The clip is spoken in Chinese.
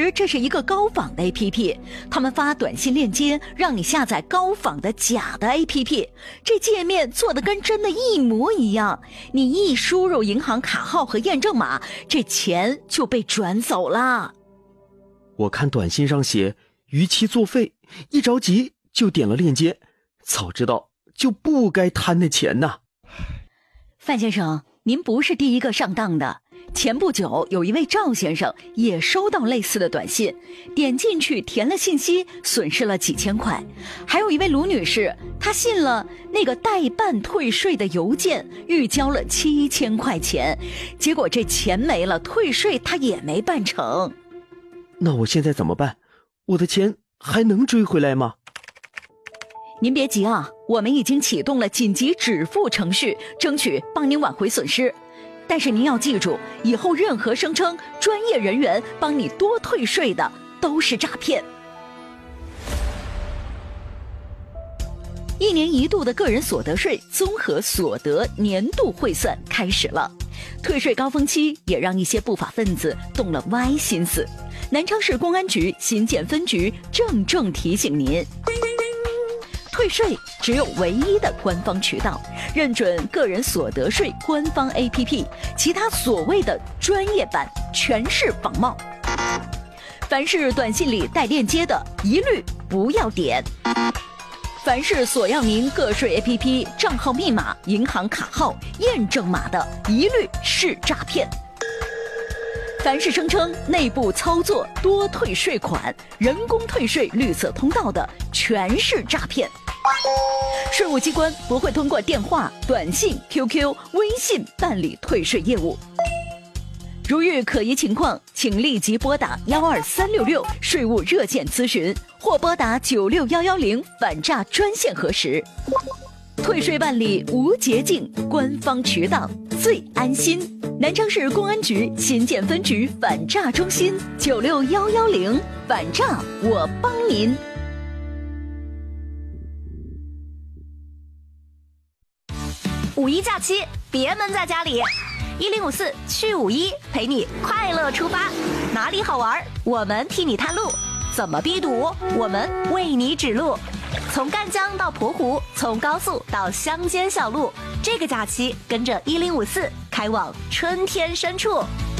实这是一个高仿的 APP， 他们发短信链接让你下载高仿的假的 APP， 这界面做的跟真的一模一样，你一输入银行卡号和验证码，这钱就被转走了。 我看短信上写逾期作废，一着急就点了链接，早知道就不该贪那钱呐。 范先生，您不是第一个上当的。前不久有一位赵先生也收到类似的短信，点进去填了信息，损失了几千块。还有一位卢女士，她信了那个代办退税的邮件，预交了7000块钱，结果这钱没了，退税她也没办成。 那我现在怎么办？我的钱还能追回来吗？ 您别急啊，我们已经启动了紧急止付程序，争取帮您挽回损失。但是您要记住，以后任何声称专业人员帮你多退税的都是诈骗。1年1度的个人所得税综合所得年度汇算开始了，退税高峰期也让一些不法分子动了歪心思。南昌市公安局新建分局郑提醒您，退税只有唯一的官方渠道，认准个人所得税官方 APP， 其他所谓的专业版全是仿冒。凡是短信里带链接的，一律不要点。凡是索要您个税 APP 账号密码、银行卡号、验证码的，一律是诈骗。凡是声称内部操作多退税款、人工退税绿色通道的，全是诈骗。税务机关不会通过电话、短信、QQ、微信办理退税业务。如遇可疑情况，请立即拨打12366税务热线咨询，或拨打96110反诈专线核实。退税办理无捷径，官方渠道最安心。南昌市公安局新建分局反诈中心96110，反诈我帮您。 五一假期别闷在家里，1054去51陪你快乐出发，哪里好玩我们替你探路，怎么避堵我们为你指路，从赣江到蒲湖，从高速到乡间小路，这个假期跟着1054开往春天深处。